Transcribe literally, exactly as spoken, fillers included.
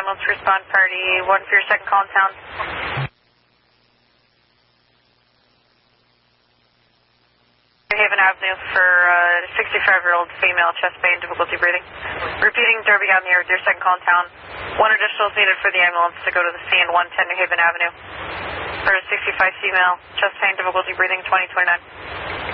ambulance respond party, one for your second call in town. Haven Avenue for uh, sixty-five-year-old female, chest pain, difficulty breathing. Repeating, Derby Avenue with your second call in town. One additional is needed for the ambulance to go to the scene, one ten New Haven Avenue. For a sixty-five female, chest pain, difficulty breathing, twenty twenty-nine.